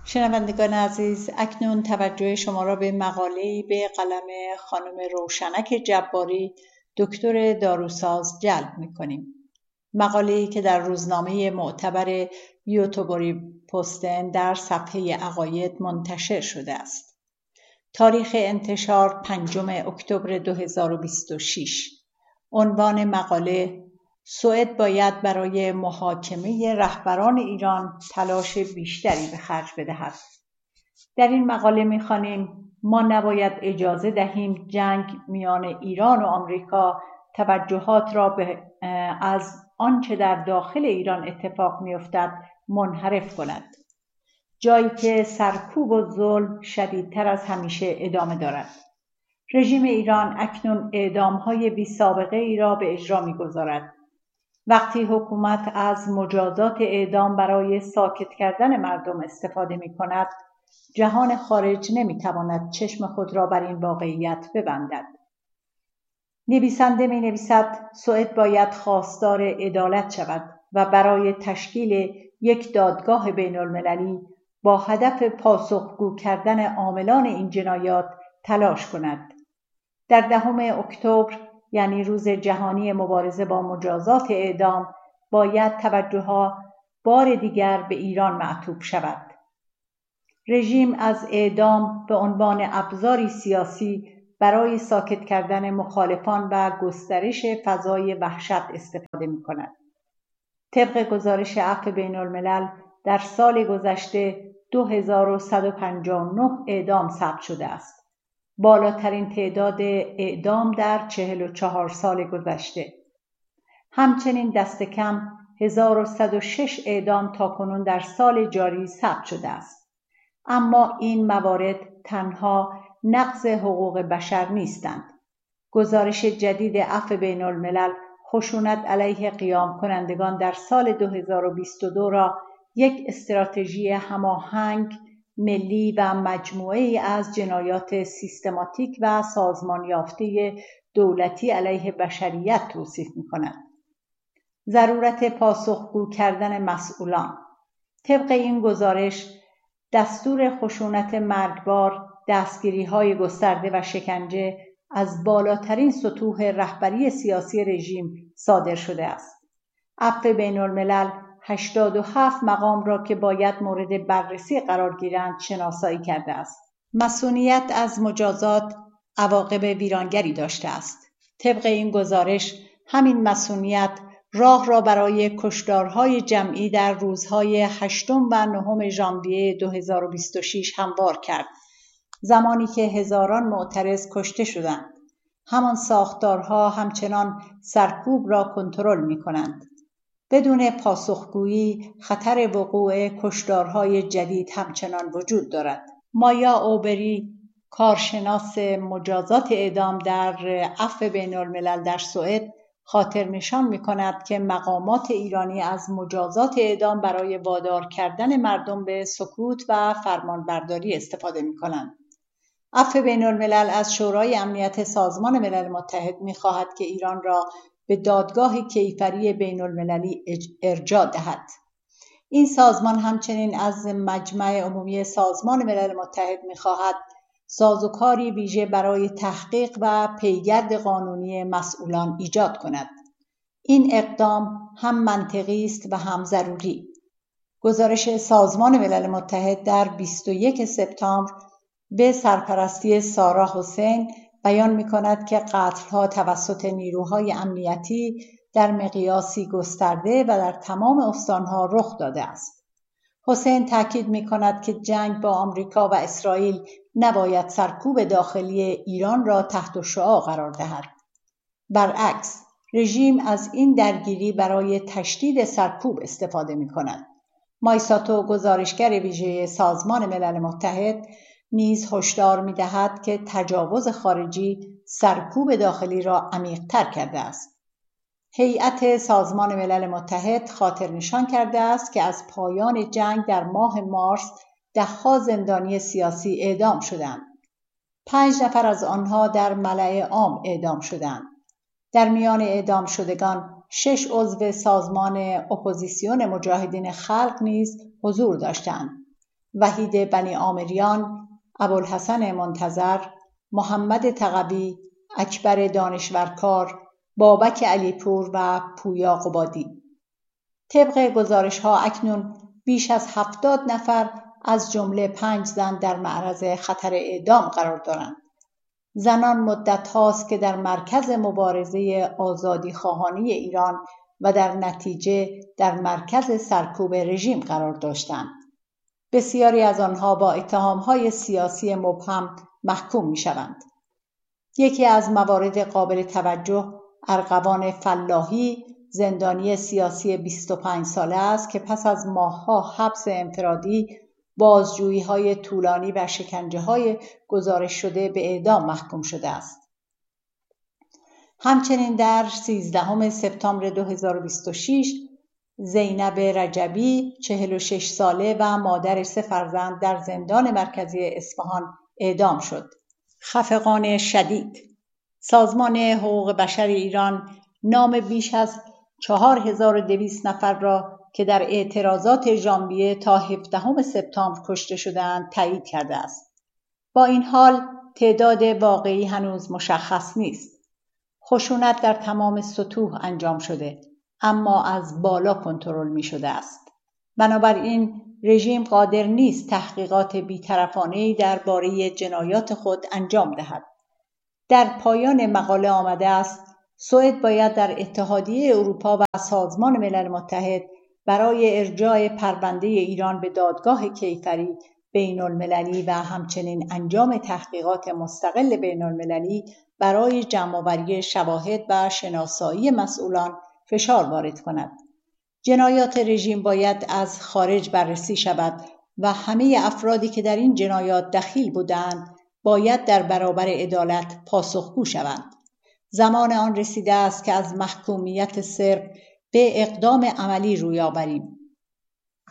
شنوندگان عزیز، اکنون توجه شما را به مقاله‌ای به قلم خانم روشنک جباری دکتر داروساز جلب می‌کنیم. مقاله‌ای که در روزنامه معتبر یوتوبری پستن در صفحه عقاید منتشر شده است. تاریخ انتشار 5 اکتبر 2026. عنوان مقاله: سوئد باید برای محاکمه رهبران ایران تلاش بیشتری به خرج بدهد. در این مقاله می‌خوانیم ما نباید اجازه دهیم جنگ میان ایران و آمریکا توجهات را از آنچه در داخل ایران اتفاق می‌افتد منحرف کند. جایی که سرکوب و ظلم شدیدتر از همیشه ادامه دارد. رژیم ایران اکنون اعدام‌های بی‌سابقه ای را به اجرا می‌گذارد. وقتی حکومت از مجازات اعدام برای ساکت کردن مردم استفاده می‌کند، جهان خارج نمی‌تواند چشم خود را بر این واقعیت ببندد. نویسنده می‌نویسد سوئد باید خواستار عدالت شود و برای تشکیل یک دادگاه بین‌المللی با هدف پاسخگو کردن عاملان این جنایات تلاش کند. در 10 اکتبر، یعنی روز جهانی مبارزه با مجازات اعدام، باید توجه‌ها بار دیگر به ایران معطوف شود. رژیم از اعدام به عنوان ابزاری سیاسی برای ساکت کردن مخالفان و گسترش فضای وحشت استفاده می‌کند. طبق گزارش عفو بین‌الملل در سال گذشته 2159 اعدام ثبت شده است. بالاترین تعداد اعدام در 44 سال گذشته. همچنین دست کم 1106 اعدام تاکنون در سال جاری ثبت شده است. اما این موارد تنها نقض حقوق بشر نیستند. گزارش جدید عفو بین‌الملل خشونت علیه قیام کنندگان در سال 2022 را یک استراتژی هماهنگ ملی و مجموعه‌ای از جنایات سیستماتیک و سازمان یافته دولتی علیه بشریت توصیف می‌کند. ضرورت پاسخگو کردن مسئولان. طبق این گزارش، دستور خشونت مرگبار، دستگیری‌های گسترده و شکنجه از بالاترین سطوح رهبری سیاسی رژیم صادر شده است. عفو بین‌الملل 87 مقام را که باید مورد بررسی قرار گیرند شناسایی کرده است. مصونیت از مجازات عواقب ویرانگری داشته است. طبق این گزارش، همین مصونیت راه را برای کشتارهای جمعی در روزهای 8 و 9 ژانویه 2026 هموار کرد، زمانی که هزاران معترض کشته شدند. همان ساختارها همچنان سرکوب را کنترل می‌کنند. بدون پاسخگویی خطر وقوع کشتارهای جدید همچنان وجود دارد. مایا اوبری، کارشناس مجازات اعدام در عفو بین‌الملل در سوئد، خاطر نشان می‌کند که مقامات ایرانی از مجازات اعدام برای وادار کردن مردم به سکوت و فرمانبرداری استفاده می‌کنند. عفو بین‌الملل از شورای امنیت سازمان ملل متحد می‌خواهد که ایران را به دادگاه کیفری بین‌المللی ارجاع دهد. این سازمان همچنین از مجمع عمومی سازمان ملل متحد می‌خواهد سازوکاری ویژه برای تحقیق و پیگرد قانونی مسئولان ایجاد کند. این اقدام هم منطقی است و هم ضروری. گزارش سازمان ملل متحد در 21 سپتامبر به سرپرستی سارا حسین بیان می‌کند که قتل‌ها توسط نیروهای امنیتی در مقیاسی گسترده و در تمام استان‌ها رخ داده است. حسین تاکید می‌کند که جنگ با آمریکا و اسرائیل نباید سرکوب داخلی ایران را تحت شعاع قرار دهد. برعکس، رژیم از این درگیری برای تشدید سرکوب استفاده می‌کند. مایساتو، گزارشگر ویژه سازمان ملل متحد، نیز هشدار می‌دهد که تجاوز خارجی سرکوب داخلی را عمیق‌تر کرده است. هیئت سازمان ملل متحد خاطر نشان کرده است که از پایان جنگ در ماه مارس ده‌ها زندانی سیاسی اعدام شدند. 5 نفر از آنها در ملأ عام اعدام شدند. در میان اعدام شدگان 6 عضو سازمان اپوزیسیون مجاهدین خلق نیز حضور داشتند. وحید بنی آمریان، ابوالحسن منتظر، محمد تقوی، اکبر دانشورکار، بابک علیپور و پویا قبادی. طبق گزارش‌ها اکنون بیش از 70 نفر از جمله 5 زن در معرض خطر اعدام قرار دارند. زنان مدت هاست که در مرکز مبارزه آزادیخواهانه ایران و در نتیجه در مرکز سرکوب رژیم قرار داشتند. بسیاری از آنها با اتهام‌های سیاسی مبهم محکوم می‌شوند. یکی از موارد قابل توجه ارغوان فلاحی، زندانی سیاسی 25 ساله است که پس از ماه‌ها حبس انفرادی، بازجویی‌های طولانی و شکنجه‌های گزارش شده به اعدام محکوم شده است. همچنین در 13 سپتامبر 2026 زینب رجبی 46 ساله و مادر 3 فرزند در زندان مرکزی اصفهان اعدام شد. خفقان شدید. سازمان حقوق بشر ایران نام بیش از 4200 نفر را که در اعتراضات ژانویه تا 17 سپتامبر کشته شدند تایید کرده است. با این حال تعداد واقعی هنوز مشخص نیست. خشونت در تمام سطوح انجام شده، اما از بالا کنترل می شده است. بنابراین رژیم قادر نیست تحقیقات بی‌طرفانه‌ای درباره جنایات خود انجام دهد. در پایان مقاله آمده است سوئد باید در اتحادیه اروپا و سازمان ملل متحد برای ارجاع پرونده ایران به دادگاه کیفری بین‌المللی و همچنین انجام تحقیقات مستقل بین‌المللی برای جمع‌آوری شواهد و شناسایی مسئولان فشار وارد کند. جنایات رژیم باید از خارج بررسی شود و همه افرادی که در این جنایات دخیل بودند باید در برابر عدالت پاسخگو شوند. زمان آن رسیده است که از محکومیت صرف به اقدام عملی روی آوریم.